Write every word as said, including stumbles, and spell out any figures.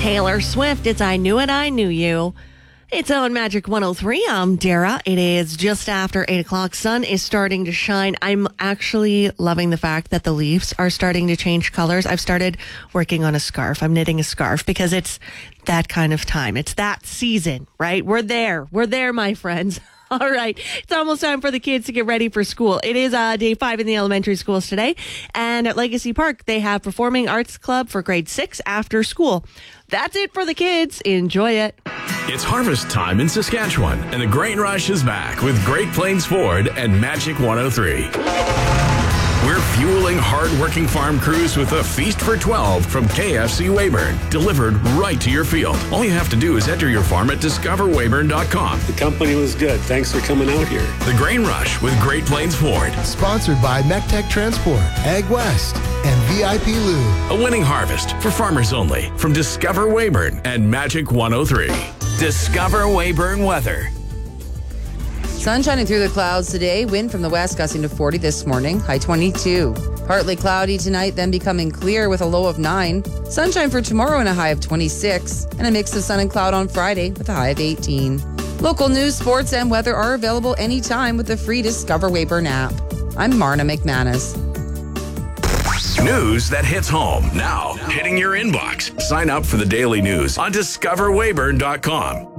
Taylor Swift, it's I Knew It, I Knew You. It's on Magic one oh three. I'm Dara. It is just after eight o'clock. Sun is starting to shine. I'm actually loving the fact that the leaves are starting to change colors. I've started working on a scarf. I'm knitting a scarf because it's that kind of time. It's that season, right? We're there. We're there, my friends. All right. It's almost time for the kids to get ready for school. It is uh, day five in the elementary schools today. And at Legacy Park, they have Performing Arts Club for grade six after school. That's it for the kids. Enjoy it. It's harvest time in Saskatchewan, and the grain rush is back with Great Plains Ford and Magic one oh three. We're fueling hard-working farm crews with a Feast for twelve from K F C Weyburn, delivered right to your field. All you have to do is enter your farm at discover weyburn dot com. The company was good. Thanks for coming out here. The Grain Rush with Great Plains Ford. Sponsored by MECTEC Transport, Ag West, and V I P Lube. A winning harvest for farmers only from Discover Weyburn and Magic one oh three. Discover Weyburn weather. Sun shining through the clouds today. Wind from the west gusting to forty this morning. High twenty-two. Partly cloudy tonight, then becoming clear with a low of nine. Sunshine for tomorrow and a high of twenty-six. And a mix of sun and cloud on Friday with a high of eighteen. Local news, sports, and weather are available anytime with the free Discover Weyburn app. I'm Marna McManus. News that hits home now, hitting your inbox. Sign up for the daily news on discover weyburn dot com.